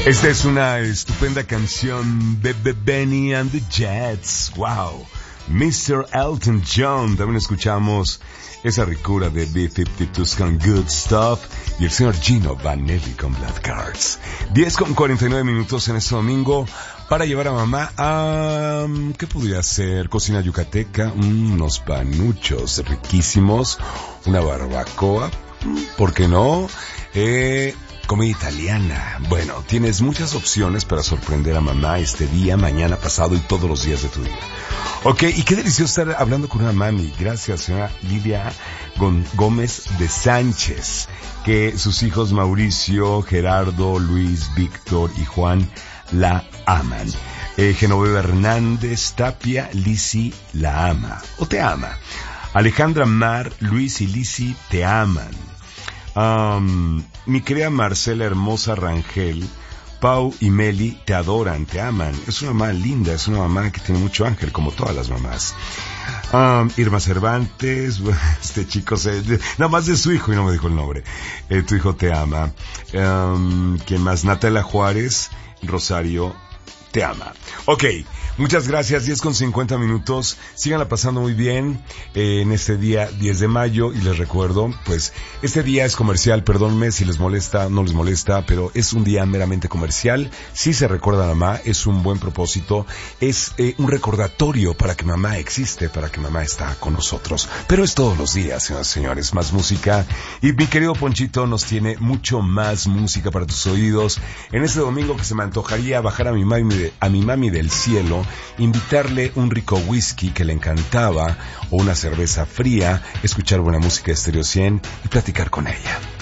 Esta es una estupenda canción de Benny and the Jets. Wow. Mr. Elton John. También escuchamos esa ricura de B-52s con Good Stuff y el señor Gino Vanelli con Black Cards. 10:49 en este domingo para llevar a mamá a... ¿qué podría ser? Cocina yucateca, unos panuchos riquísimos, una barbacoa, ¿por qué no? Comida italiana. Bueno, tienes muchas opciones para sorprender a mamá este día, mañana, pasado y todos los días de tu vida. Ok, y qué delicioso estar hablando con una mami. Gracias, señora Lidia Gómez de Sánchez, que sus hijos Mauricio, Gerardo, Luis, Víctor y Juan la aman. Genoveva Hernández Tapia, Lisi la ama, o te ama. Alejandra Mar, Luis y Lisi te aman. Mi querida Marcela Hermosa Rangel, Pau y Meli te adoran, te aman. Es una mamá linda, es una mamá que tiene mucho ángel, como todas las mamás. Irma Cervantes, este chico nada más de su hijo y no me dijo el nombre. Tu hijo te ama. ¿Quién más? Natalia Juárez, Rosario te ama. Ok, muchas gracias. 10:50. Síganla pasando muy bien en este día 10 de mayo. Y les recuerdo, pues, este día es comercial. Perdónenme si les molesta, no les molesta, pero es un día meramente comercial. Sí se recuerda a mamá, es un buen propósito. Es un recordatorio para que mamá existe, para que mamá está con nosotros. Pero es todos los días, señoras y señores, más música. Y mi querido Ponchito nos tiene mucho más música para tus oídos. En este domingo que se me antojaría bajar a mi mami del cielo, invitarle un rico whisky que le encantaba o una cerveza fría, escuchar buena música de Stereo 100 y platicar con ella.